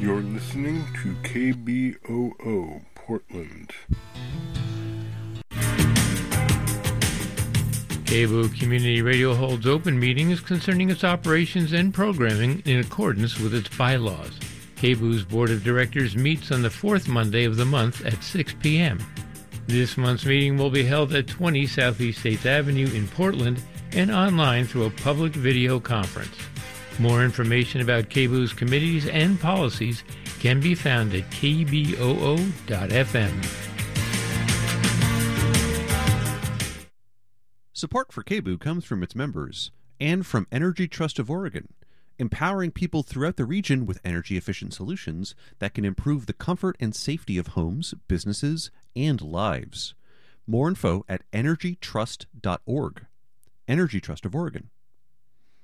You're listening to KBOO Portland. KBOO Community Radio holds open meetings concerning its operations and programming in accordance with its bylaws. KBOO's Board of Directors meets on the fourth Monday of the month at 6 p.m. This month's meeting will be held at 20 Southeast 8th Avenue in Portland and online through a public video conference. More information about KBOO's committees and policies can be found at kboo.fm. Support for KBOO comes from its members and from Energy Trust of Oregon, empowering people throughout the region with energy-efficient solutions that can improve the comfort and safety of homes, businesses, and lives. More info at energytrust.org. Energy Trust of Oregon.